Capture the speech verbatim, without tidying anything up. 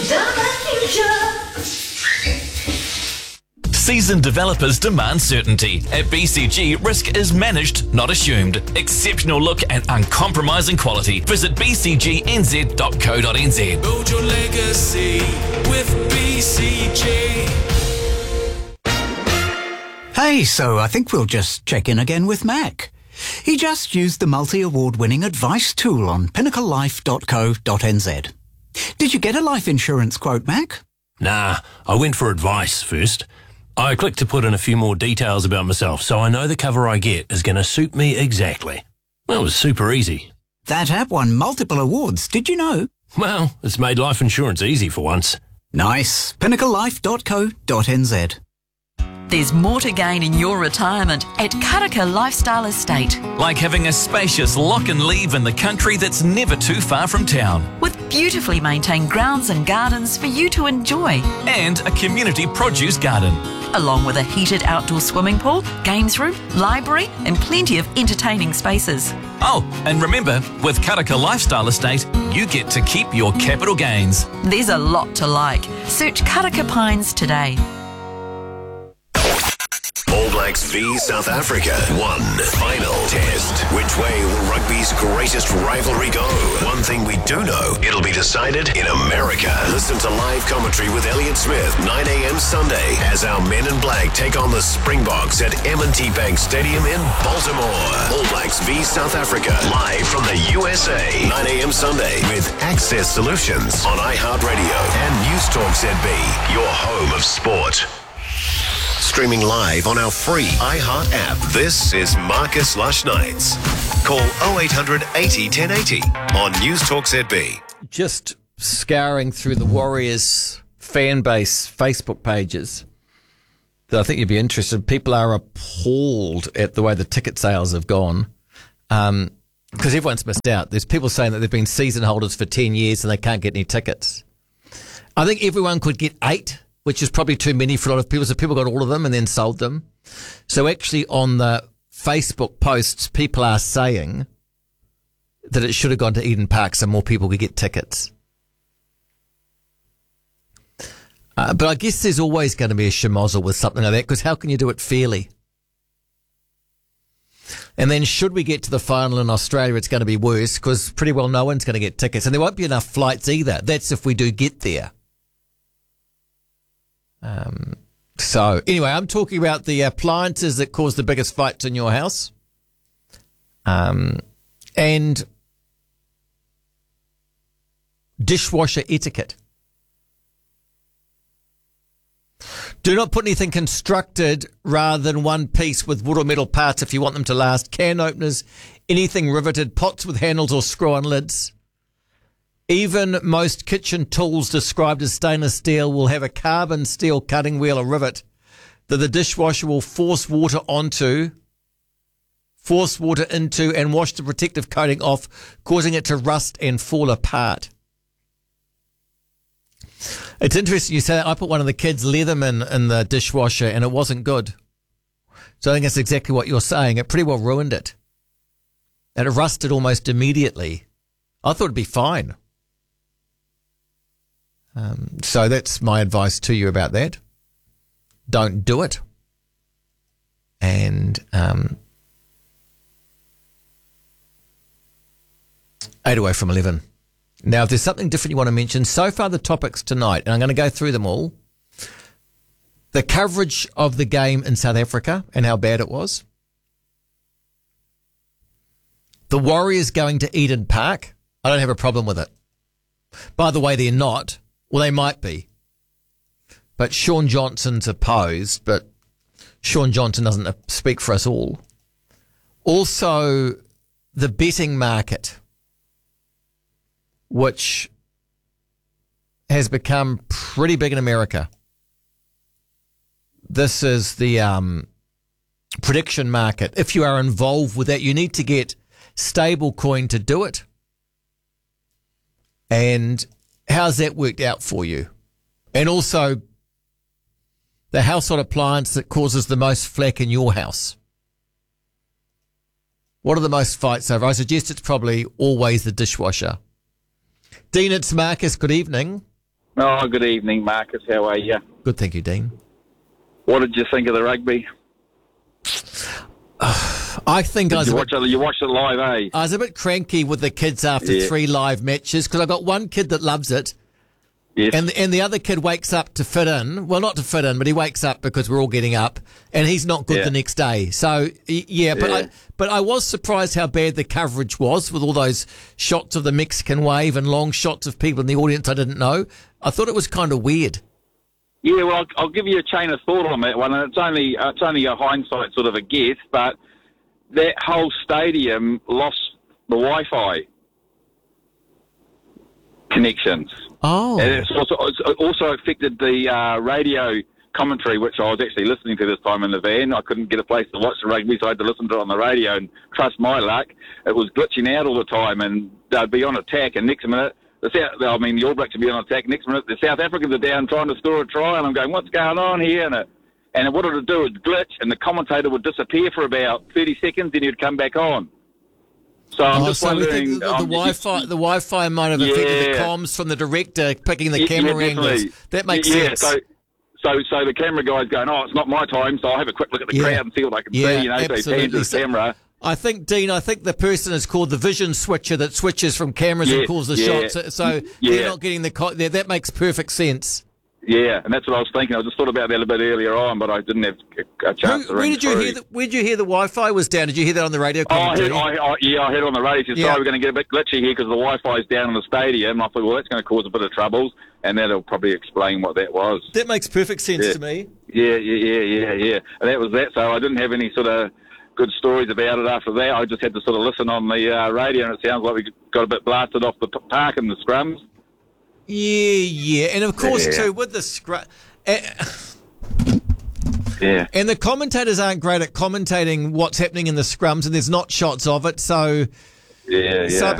Seasoned developers demand certainty. At B C G, risk is managed, not assumed. Exceptional look and uncompromising quality. Visit b c g n z dot co dot n z. Build your legacy with B C G. Hey, so I think we'll just check in again with Mac. He just used the multi-award winning advice tool on pinnacle life dot co dot n z. Did you get a life insurance quote, Mac? Nah, I went for advice first. I clicked to put in a few more details about myself so I know the cover I get is going to suit me exactly. That was super easy. That app won multiple awards, did you know? Well, it's made life insurance easy for once. Nice. pinnacle life dot co dot n z. There's more to gain in your retirement at Karaka Lifestyle Estate. Like having a spacious lock and leave in the country that's never too far from town. With beautifully maintained grounds and gardens for you to enjoy. And a community produce garden. Along with a heated outdoor swimming pool, games room, library and plenty of entertaining spaces. Oh, and remember, with Karaka Lifestyle Estate, you get to keep your capital gains. There's a lot to like. Search Karaka Pines today. All Blacks v South Africa. One final test. Which way will rugby's greatest rivalry go? One thing we do know, it'll be decided in America. Listen to live commentary with Elliot Smith, nine a.m. Sunday, as our men in black take on the Springboks at M and T Bank Stadium in Baltimore. All Blacks v South Africa, live from the U S A, nine a.m. Sunday, with Access Solutions on iHeartRadio and News Talk Z B, your home of sport. Streaming live on our free iHeart app. This is Marcus Lush Nights. Call oh eight hundred eighty ten eighty on News Talk Z B. Just scouring through the Warriors fan base Facebook pages that I think you'd be interested. People are appalled at the way the ticket sales have gone because um, everyone's missed out. There's people saying that they've been season holders for ten years and they can't get any tickets. I think everyone could get eight, which is probably too many for a lot of people. So people got all of them and then sold them. So actually on the Facebook posts, people are saying that it should have gone to Eden Park so more people could get tickets. Uh, but I guess there's always going to be a schmozzle with something like that because how can you do it fairly? And then should we get to the final in Australia, it's going to be worse because pretty well no one's going to get tickets. And there won't be enough flights either. That's if we do get there. Um, so anyway, I'm talking about the appliances that cause the biggest fights in your house. Um, and dishwasher etiquette. Do not put anything constructed rather than one piece with wood or metal parts if you want them to last. Can openers, anything riveted, pots with handles or screw-on lids. Even most kitchen tools described as stainless steel will have a carbon steel cutting wheel or rivet that the dishwasher will force water onto, force water into and wash the protective coating off, causing it to rust and fall apart. It's interesting you say that. I put one of the kids' Leatherman in the dishwasher and it wasn't good. So I think that's exactly what you're saying. It pretty well ruined it. And it rusted almost immediately. I thought it'd be fine. Um, so that's my advice to you about that. Don't do it. And um, eight away from eleven. Now, if there's something different you want to mention, so far the topics tonight, and I'm going to go through them all. The coverage of the game in South Africa and how bad it was. The Warriors going to Eden Park. I don't have a problem with it. By the way, they're not. Well, they might be. But Sean Johnson's opposed, but Sean Johnson doesn't speak for us all. Also, the betting market, which has become pretty big in America. This is the um, prediction market. If you are involved with that, you need to get stablecoin to do it. And how's that worked out for you? And also, the household appliance that causes the most flack in your house. What are the most fights over? I suggest it's probably always the dishwasher. Dean, it's Marcus. Good evening. Oh, good evening, Marcus. How are you? Good, thank you, Dean. What did you think of the rugby? I think I was, you a watch bit, it, you watched it live, eh? I was a bit cranky with the kids after Yeah. three live matches because I got one kid that loves it. Yes. And and the other kid wakes up to fit in. Well, not to fit in, but he wakes up because we're all getting up, and he's not good Yeah. the next day. So y- yeah, but Yeah. I but I was surprised how bad the coverage was with all those shots of the Mexican wave and long shots of people in the audience I didn't know. I thought it was kind of weird. Yeah, well, I'll, I'll give you a chain of thought on that one, and it's only it's only a hindsight sort of a guess, but that whole stadium lost the Wi-Fi connections. Oh, And it's also, it's also affected the uh, radio commentary, which I was actually listening to this time in the van. I couldn't get a place to watch the rugby, so I had to listen to it on the radio, and trust my luck, it was glitching out all the time, and they'd be on attack, and next minute, the South, I mean, the All Blacks would be on attack, next minute, the South Africans are down trying to score a try, and I'm going, what's going on here? And it, and what it would do is glitch, and the commentator would disappear for about thirty seconds, then he'd come back on. So I'm oh just so we wondering... think the, the um, Wi-Fi the Wi-Fi might have affected the Yeah. comms from the director picking the Yeah, camera yeah, angles. definitely. That makes yeah, sense. So, so, so the camera guy's going, oh, it's not my time, so I'll have a quick look at the Yeah. crowd and see what I can Yeah, see, you know, so he absolutely. pans his So- camera. I think, Dean, I think the person is called the vision switcher that switches from cameras and Yeah, calls the yeah, shots. So yeah. they're not getting the... Co- that that makes perfect sense. Yeah, and that's what I was thinking. I just thought about that a bit earlier on, but I didn't have a, a chance Who, to where ring did you through. hear? The, where did you hear the Wi-Fi was down? Did you hear that on the radio Oh, I commentary? heard, I, I, yeah, I heard on the radio. He said, Yeah. sorry, we're going to get a bit glitchy here because the Wi-Fi's down in the stadium. And I thought, well, that's going to cause a bit of troubles, and that'll probably explain what that was. That makes perfect sense Yeah. to me. Yeah, yeah, yeah, yeah, yeah. And that was that. So I didn't have any sort of good stories about it after that. I just had to sort of listen on the uh, radio, and it sounds like we got a bit blasted off the p- park in the scrums. Yeah, yeah, and of course Yeah. too with the scrum. Uh, Yeah. And the commentators aren't great at commentating what's happening in the scrums, and there's not shots of it. So, Yeah, yeah. so